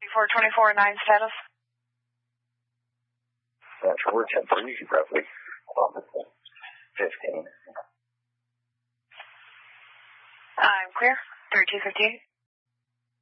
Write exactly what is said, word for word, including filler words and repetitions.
four twenty-four nine status. That's four ten three, roughly. fifteen. I'm clear. thirty-two fifty-eight.